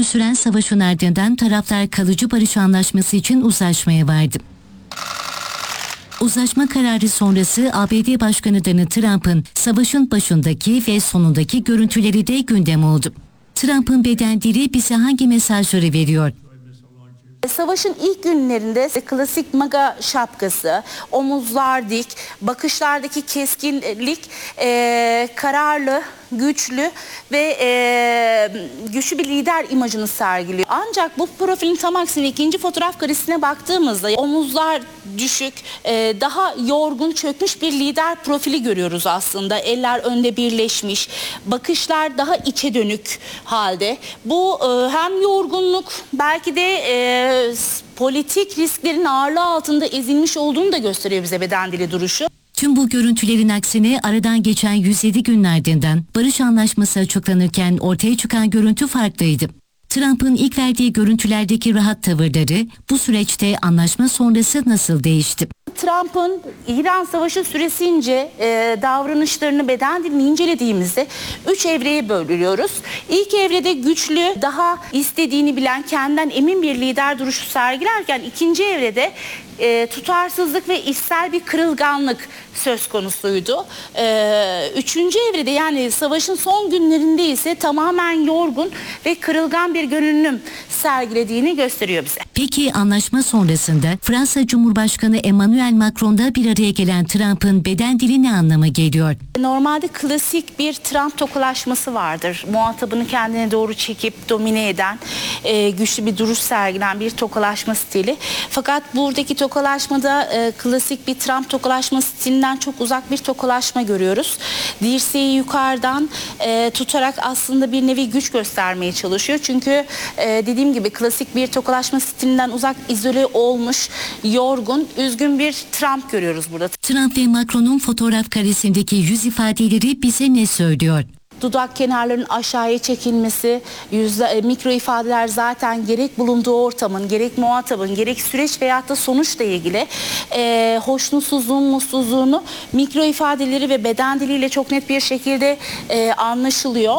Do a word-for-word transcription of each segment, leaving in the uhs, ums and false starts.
süren savaşın ardından taraflar kalıcı barış anlaşması için uzlaşmaya vardı. Uzlaşma kararı sonrası A B D Başkanı Donald Trump'ın savaşın başındaki ve sonundaki görüntüleri de gündem oldu. Trump'ın beden dili bize hangi mesajları veriyor? Savaşın ilk günlerinde klasik MAGA şapkası, omuzlar dik, bakışlardaki keskinlik e, kararlı, güçlü ve e, güçlü bir lider imajını sergiliyor. Ancak bu profilin tam aksine ikinci fotoğraf karesine baktığımızda omuzlar düşük, e, daha yorgun, çökmüş bir lider profili görüyoruz aslında. Eller önde birleşmiş, bakışlar daha içe dönük halde. Bu e, hem yorgunluk, belki de e, politik risklerin ağırlığı altında ezilmiş olduğunu da gösteriyor bize beden dili duruşu. Tüm bu görüntülerin aksine aradan geçen yüz yedi günün ardından barış anlaşması açıklanırken ortaya çıkan görüntü farklıydı. Trump'ın ilk verdiği görüntülerdeki rahat tavırları bu süreçte anlaşma sonrası nasıl değişti? Trump'ın İran Savaşı süresince e, davranışlarını, beden dilini incelediğimizde üç evreye bölüyoruz. İlk evrede güçlü, daha istediğini bilen, kendinden emin bir lider duruşu sergilerken ikinci evrede e, tutarsızlık ve içsel bir kırılganlık söz konusuydu. E, üçüncü evrede, yani savaşın son günlerinde ise tamamen yorgun ve kırılgan bir görünüm sergilediğini gösteriyor bize. Peki anlaşma sonrasında Fransa Cumhurbaşkanı Emmanuel Macron'da bir araya gelen Trump'ın beden dili ne anlama geliyor? Normalde klasik bir Trump tokalaşması vardır. Muhatabını kendine doğru çekip domine eden, e, güçlü bir duruş sergilen bir tokalaşma stili. Fakat buradaki tokalaşmada e, klasik bir Trump tokalaşma stilinden çok uzak bir tokalaşma görüyoruz. Dirseği yukarıdan e, tutarak aslında bir nevi güç göstermeye çalışıyor. Çünkü e, dediğim gibi klasik bir tokalaşma stilinden uzak, izole olmuş, yorgun, üzgün bir Trump görüyoruz burada. Trump ve Macron'un fotoğraf karesindeki yüz ifadeleri bize ne söylüyor? Dudak kenarlarının aşağıya çekilmesi, yüzde, e, mikro ifadeler zaten gerek bulunduğu ortamın, gerek muhatabın, gerek süreç veyahut da sonuçla ilgili e, hoşnutsuzluğun, mutsuzluğunu mikro ifadeleri ve beden diliyle çok net bir şekilde e, anlaşılıyor.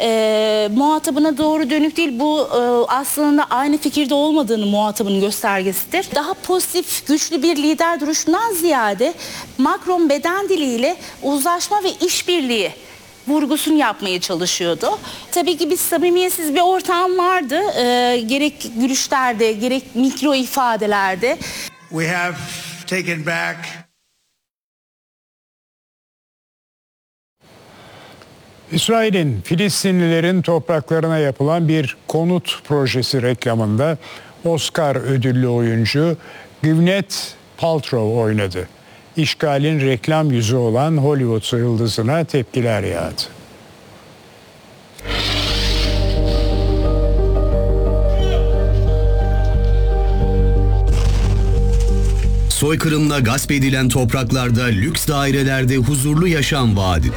E, muhatabına doğru dönük değil, bu e, aslında aynı fikirde olmadığını muhatabın göstergesidir. Daha pozitif, güçlü bir lider duruşundan ziyade Macron beden diliyle uzlaşma ve işbirliği vurgusunu yapmaya çalışıyordu. Tabii ki bir samimiyetsiz bir ortam vardı. Ee, gerek gülüşlerde, gerek mikro ifadelerde. We have taken back. İsrail'in Filistinlilerin topraklarına yapılan bir konut projesi reklamında Oscar ödüllü oyuncu Gwyneth Paltrow oynadı. İşgalin reklam yüzü olan Hollywood yıldızına tepkiler yağdı. Soykırımla gasp edilen topraklarda lüks dairelerde huzurlu yaşam vaadi.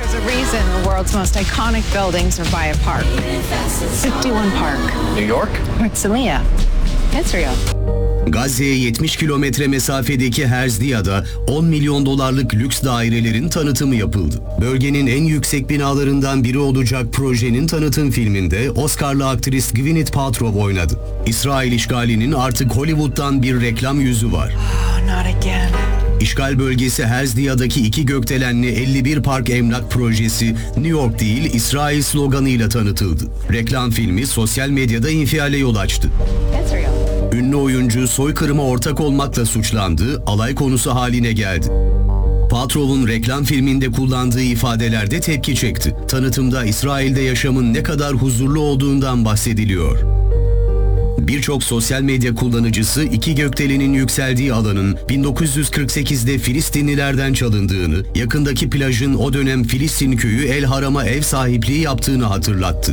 New York? Herzliya. Israel. Gazze'ye yetmiş kilometre mesafedeki Herzliya'da on milyon dolarlık lüks dairelerin tanıtımı yapıldı. Bölgenin en yüksek binalarından biri olacak projenin tanıtım filminde Oscar'lı aktris Gwyneth Paltrow oynadı. İsrail işgalinin artık Hollywood'dan bir reklam yüzü var. Oh, not again. İşgal bölgesi Herzliya'daki iki gökdelenli elli bir park emlak projesi New York değil İsrail sloganıyla tanıtıldı. Reklam filmi sosyal medyada infiale yol açtı. Israel. Ünlü oyuncu soykırıma ortak olmakla suçlandı, alay konusu haline geldi. Paltrow'un reklam filminde kullandığı ifadelerde tepki çekti. Tanıtımda İsrail'de yaşamın ne kadar huzurlu olduğundan bahsediliyor. Birçok sosyal medya kullanıcısı iki gökdelenin yükseldiği alanın bin dokuz yüz kırk sekizde Filistinlilerden çalındığını, yakındaki plajın o dönem Filistin köyü El Haram'a ev sahipliği yaptığını hatırlattı.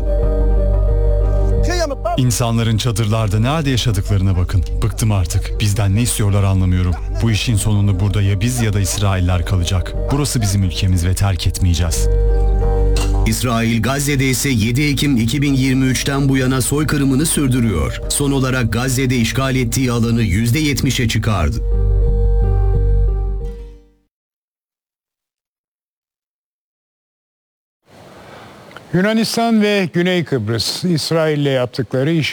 İnsanların çadırlarda ne halde yaşadıklarına bakın. Bıktım artık. Bizden ne istiyorlar anlamıyorum. Bu işin sonunda burada ya biz ya da İsrailler kalacak. Burası bizim ülkemiz ve terk etmeyeceğiz. İsrail Gazze'de ise yedi Ekim iki bin yirmi üçten bu yana soykırımını sürdürüyor. Son olarak Gazze'de işgal ettiği alanı yüzde yetmişe çıkardı. Yunanistan ve Güney Kıbrıs, İsrail'le yaptıkları iş